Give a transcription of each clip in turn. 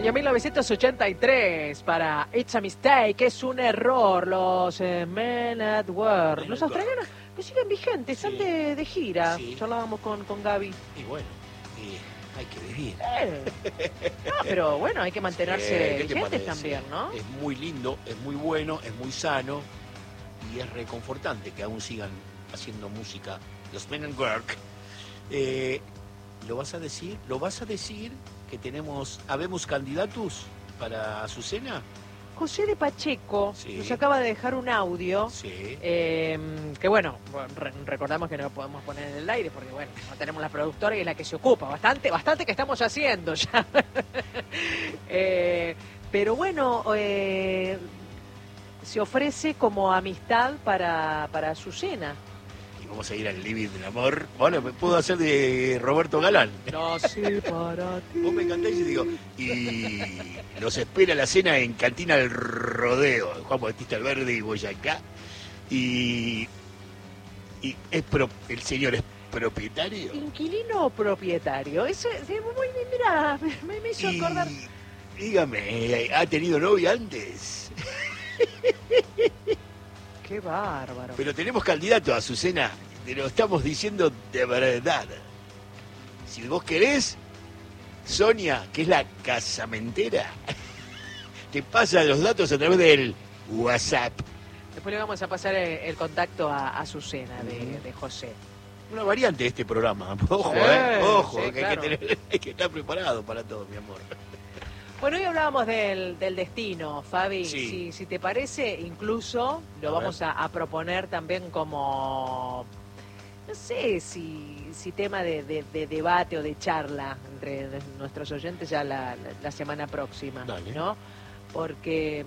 Año 1983 para It's a Mistake, es un error. Los Men at Work. Los australianos que siguen vigentes, están de gira. Sí. Charlábamos con Gaby. Y bueno, hay que vivir. No, pero bueno, hay que mantenerse ¿Qué te vigentes parece? también, ¿no? Es muy lindo, es muy bueno, es muy sano y es reconfortante que aún sigan haciendo música los Men at Work. ¿Lo vas a decir? ¿Lo vas a decir que habemos candidatos para Azucena? José de Pacheco Sí. nos acaba de dejar un audio. Sí. Que bueno, recordamos que no lo podemos poner en el aire porque bueno, no tenemos la productora y es la que se ocupa. Bastante que estamos haciendo ya. Pero bueno, se ofrece como amistad para Azucena. Y vamos a ir al Living del Amor. Bueno, me puedo hacer de Roberto Galán. Nací para ti. Vos me encantáis y digo, y los espera la cena en Cantina del Rodeo, Juan Bautista Alberdi y Boyacá. Y el señor es propietario. ¿Inquilino o propietario? Eso es muy, mira, me hizo acordar. Dígame, ¿ha tenido novia antes? Qué bárbaro. Pero tenemos candidato a Azucena, te lo estamos diciendo de verdad. Si vos querés, Sonia, que es la casamentera, te pasa los datos a través del WhatsApp. Después le vamos a pasar el contacto a Azucena de José. Una variante de este programa. Ojo, ojo, sí, que claro. hay que estar preparado para todo, mi amor. Bueno, hoy hablábamos del destino, Fabi. Sí. Si te parece, incluso lo vamos a proponer también como, no sé si tema de debate o de charla entre nuestros oyentes ya la semana próxima. Dale. ¿No? Porque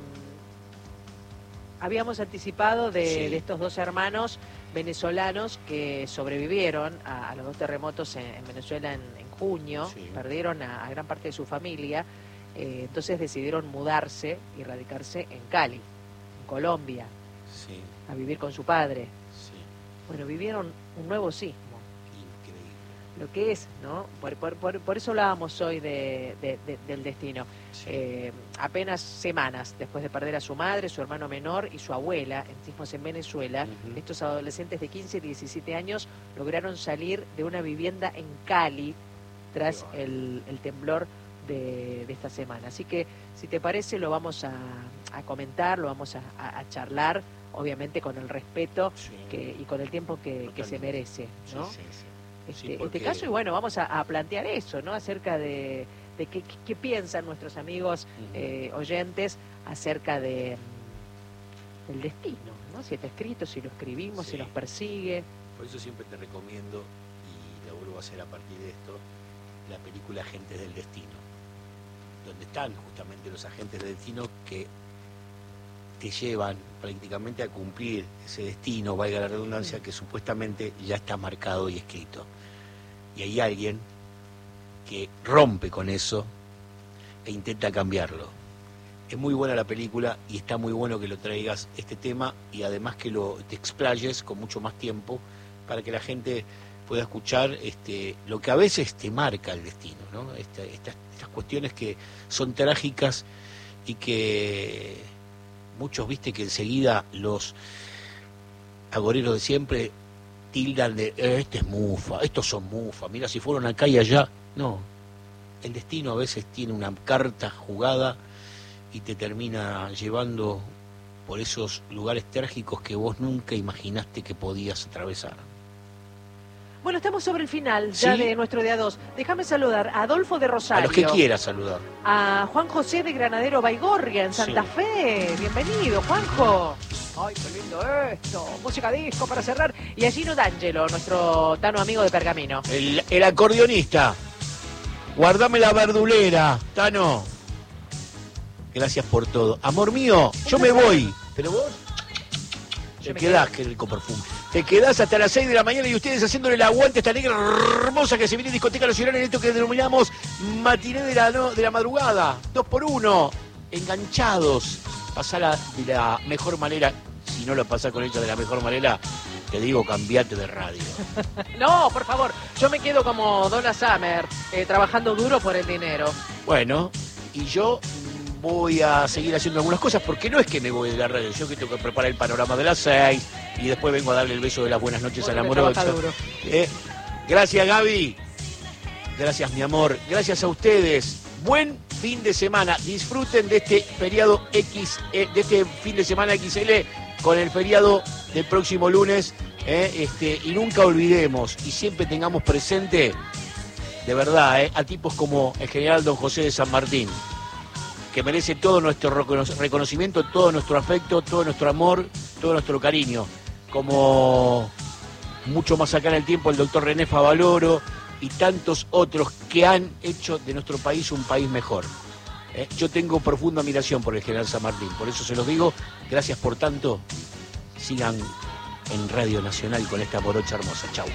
habíamos anticipado de estos dos hermanos venezolanos que sobrevivieron a los dos terremotos en Venezuela en junio, Sí. perdieron a gran parte de su familia. Entonces decidieron mudarse y radicarse en Cali, en Colombia, Sí, a vivir con su padre. sí, Bueno, vivieron un nuevo sismo, increíble. lo que es, ¿no? Por eso hablábamos hoy del destino. Sí. Apenas semanas después de perder a su madre, su hermano menor y su abuela en sismos en Venezuela, Ujú. estos adolescentes de 15 y 17 años lograron salir de una vivienda en Cali tras Qué el temblor de esta semana. Así que, si te parece, lo vamos a comentar, lo vamos a charlar, obviamente con el respeto Sí. y con el tiempo que se Totalmente. merece, ¿no? Sí, sí, sí. Este, Sí, este porque- caso, y bueno, vamos a plantear eso, ¿no? Acerca de qué piensan nuestros amigos oyentes acerca del destino, ¿no? Si está escrito, si lo escribimos, Sí. si nos persigue. Por eso siempre te recomiendo, y lo vuelvo a hacer a partir de esto, la película Agentes del Destino, donde están justamente los agentes del destino que te llevan prácticamente a cumplir ese destino, valga la redundancia, que supuestamente ya está marcado y escrito. Y hay alguien que rompe con eso e intenta cambiarlo. Es muy buena la película y está muy bueno que lo traigas este tema y además que te explayes con mucho más tiempo para que la gente pueda escuchar lo que a veces te marca el destino, ¿no? Estas cuestiones que son trágicas y que muchos, viste, que enseguida los agoreros de siempre tildan de este es mufa, estos son mufa, mira si fueron acá y allá. No, el destino a veces tiene una carta jugada y te termina llevando por esos lugares trágicos que vos nunca imaginaste que podías atravesar. Bueno, estamos sobre el final ya ¿Sí? de nuestro día 2. Déjame saludar a Adolfo de A Rosario. los que quieras saludar. A Juan José de Granadero Baigorria, en Santa Sí. Fe. Bienvenido, Juanjo. Ay, qué lindo esto. Música disco para cerrar. Y a Gino D'Angelo, nuestro Tano amigo de Pergamino. El acordeonista. Guardame la verdulera, Tano. Gracias por todo. Amor mío, yo me voy. Pero vos Yo te me quedás, quedo. que rico perfume. Te quedás hasta las 6 de la mañana y ustedes haciéndole el aguante a esta negra hermosa que se viene en Discoteca Nacional en esto que denominamos matiné de la madrugada. 2x1. Enganchados. Pasala de la mejor manera. Si no lo pasás con ella de la mejor manera, te digo, cambiate de radio. No, por favor. Yo me quedo como Donna Summer, trabajando duro por el dinero. Bueno, y yo voy a seguir haciendo algunas cosas, porque no es que me voy de la radio, yo que tengo que preparar el panorama de las 6 y después vengo a darle el beso de las buenas noches a la morocha. Gracias, Gaby. Gracias, mi amor. Gracias a ustedes. Buen fin de semana. Disfruten de este feriado X, de este fin de semana XL con el feriado del próximo lunes. Y nunca olvidemos y siempre tengamos presente, de verdad, a tipos como el general Don José de San Martín, que merece todo nuestro reconocimiento, todo nuestro afecto, todo nuestro amor, todo nuestro cariño. Como mucho más acá en el tiempo el doctor René Favaloro y tantos otros que han hecho de nuestro país un país mejor. Yo tengo profunda admiración por el general San Martín, por eso se los digo, gracias por tanto, sigan en Radio Nacional con esta morocha hermosa. Chau.